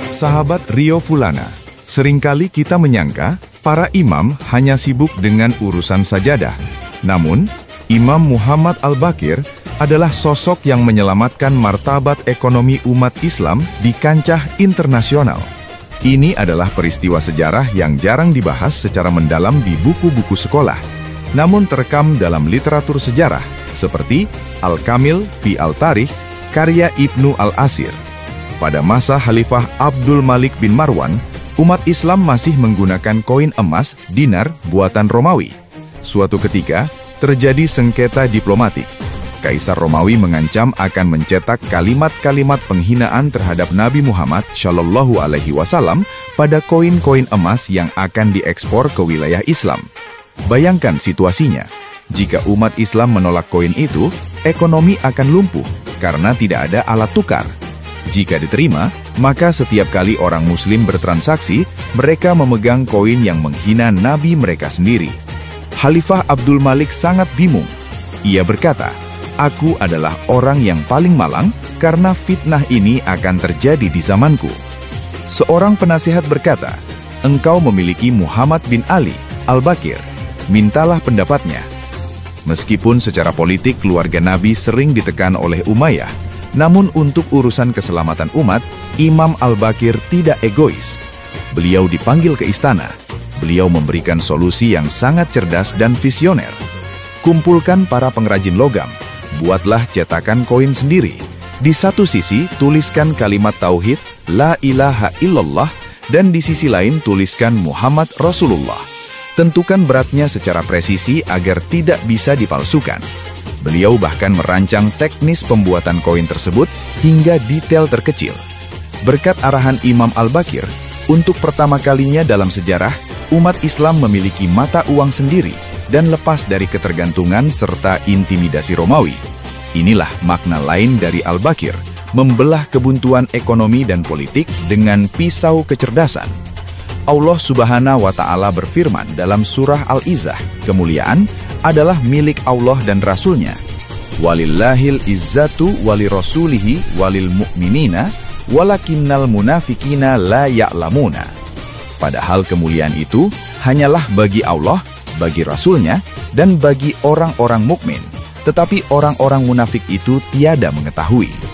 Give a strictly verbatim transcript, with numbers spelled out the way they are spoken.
Sahabat Rio Fulana, seringkali kita menyangka para imam hanya sibuk dengan urusan sajadah. Namun, Imam Muhammad Al-Baqir adalah sosok yang menyelamatkan martabat ekonomi umat Islam di kancah internasional. Ini adalah peristiwa sejarah yang jarang dibahas secara mendalam di buku-buku sekolah, namun terekam dalam literatur sejarah seperti Al-Kamil fi Al-Tarikh, karya Ibnu Al-Asir. Pada masa Khalifah Abdul Malik bin Marwan, umat Islam masih menggunakan koin emas dinar buatan Romawi. Suatu ketika, terjadi sengketa diplomatik. Kaisar Romawi mengancam akan mencetak kalimat-kalimat penghinaan terhadap Nabi Muhammad Shallallahu Alaihi Wasallam pada koin-koin emas yang akan diekspor ke wilayah Islam. Bayangkan situasinya, jika umat Islam menolak koin itu, ekonomi akan lumpuh karena tidak ada alat tukar. Jika diterima, maka setiap kali orang Muslim bertransaksi, mereka memegang koin yang menghina Nabi mereka sendiri. Khalifah Abdul Malik sangat bingung. Ia berkata, "Aku adalah orang yang paling malang karena fitnah ini akan terjadi di zamanku." Seorang penasihat berkata, "Engkau memiliki Muhammad bin Ali Al-Baqir, mintalah pendapatnya." Meskipun secara politik keluarga Nabi sering ditekan oleh Umayyah, namun untuk urusan keselamatan umat, Imam Al-Baqir tidak egois. Beliau dipanggil ke istana. Beliau memberikan solusi yang sangat cerdas dan visioner. Kumpulkan para pengrajin logam, buatlah cetakan koin sendiri. Di satu sisi tuliskan kalimat tauhid, La ilaha illallah, dan di sisi lain tuliskan Muhammad Rasulullah. Tentukan beratnya secara presisi agar tidak bisa dipalsukan. Beliau bahkan merancang teknis pembuatan koin tersebut hingga detail terkecil. Berkat arahan Imam Al-Baqir, untuk pertama kalinya dalam sejarah, umat Islam memiliki mata uang sendiri dan lepas dari ketergantungan serta intimidasi Romawi. Inilah makna lain dari Al-Baqir, membelah kebuntuan ekonomi dan politik dengan pisau kecerdasan. Allah Subhanahu wa Ta'ala berfirman dalam surah Al-Izzah, kemuliaan adalah milik Allah dan Rasul-Nya. Walillahil izzatu walirasulihi walil mu'minina walakinnal munafikina la ya'lamuna. Padahal kemuliaan itu hanyalah bagi Allah, bagi Rasul-Nya, dan bagi orang-orang mukmin. Tetapi orang-orang munafik itu tiada mengetahui.